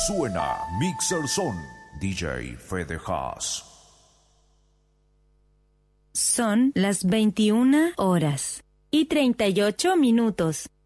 Suena Mixer Son, DJ Fede Haas. Son las 21:38 minutos.